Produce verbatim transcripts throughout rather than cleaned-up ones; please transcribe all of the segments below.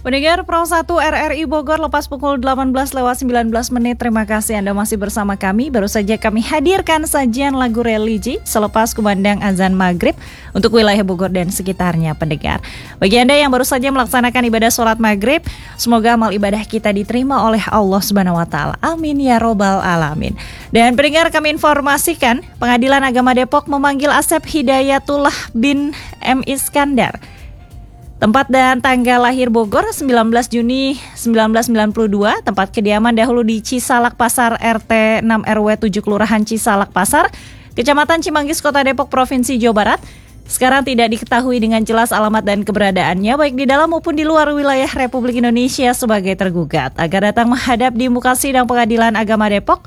Pendengar Pro satu R R I Bogor lepas pukul delapan belas lewat sembilan belas menit. Terima kasih Anda masih bersama kami. Baru saja kami hadirkan sajian lagu religi selepas kumandang azan maghrib untuk wilayah Bogor dan sekitarnya, pendengar. Bagi Anda yang baru saja melaksanakan ibadah sholat maghrib, semoga amal ibadah kita diterima oleh Allah Subhanahu Wa Taala. Amin ya robbal alamin. Dan pendengar, kami informasikan Pengadilan Agama Depok memanggil Asep Hidayatullah bin M. Iskandar. Tempat dan tanggal lahir Bogor sembilan belas Juni seribu sembilan ratus sembilan puluh dua, tempat kediaman dahulu di Cisalak Pasar R T enam R W tujuh Kelurahan Cisalak Pasar, Kecamatan Cimanggis, Kota Depok, Provinsi Jawa Barat. Sekarang tidak diketahui dengan jelas alamat dan keberadaannya baik di dalam maupun di luar wilayah Republik Indonesia sebagai tergugat. Agar datang menghadap di muka sidang Pengadilan Agama Depok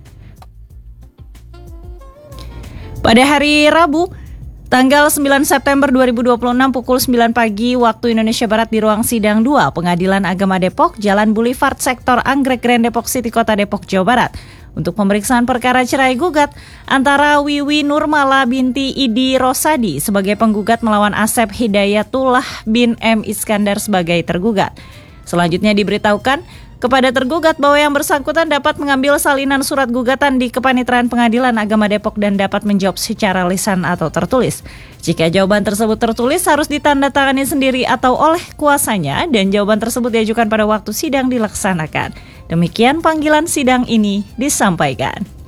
pada hari Rabu tanggal sembilan September dua ribu dua puluh enam pukul sembilan pagi waktu Indonesia Barat di ruang sidang dua Pengadilan Agama Depok, Jalan Boulevard Sektor Anggrek Grand Depok City, Kota Depok, Jawa Barat untuk pemeriksaan perkara cerai gugat antara Wiwi Nurmala binti Idi Rosadi sebagai penggugat melawan Asep Hidayatullah bin M. Iskandar sebagai tergugat. Selanjutnya diberitahukan kepada tergugat bahwa yang bersangkutan dapat mengambil salinan surat gugatan di Kepaniteraan Pengadilan Agama Depok dan dapat menjawab secara lisan atau tertulis. Jika jawaban tersebut tertulis harus ditandatangani sendiri atau oleh kuasanya dan jawaban tersebut diajukan pada waktu sidang dilaksanakan. Demikian panggilan sidang ini disampaikan.